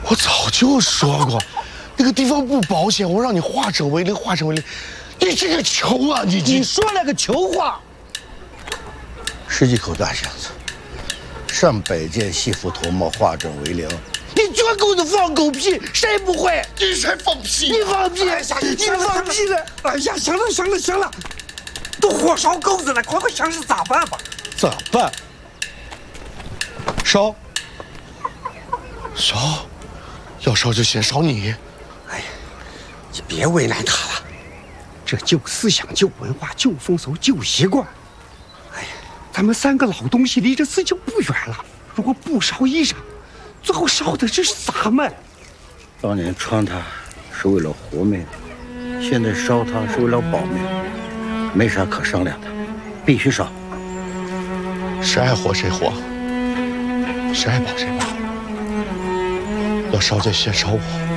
我早就说过，那个地方不保险，我让你化整为零，化整为零。你这个球啊，你说了个球话。 十几口大箱子，上百件西服头帽，化整为零。 你绝狗子放狗屁，谁不会？ 你才放屁！ 你放屁！你放屁了！哎呀，行了，都火烧狗子了，快想想咋办吧？ 咋办？烧，要烧就先烧你。 哎呀，你别为难他了，这旧思想、旧文化、旧风俗、旧习惯。哎呀，咱们3个老东西离这死就不远了，如果不烧衣裳，最后烧的这是咱们。 当年穿它是为了活命，现在烧它是为了保命，没啥可商量的，必须烧。 谁爱活谁活，谁爱保谁保。要烧就先烧我。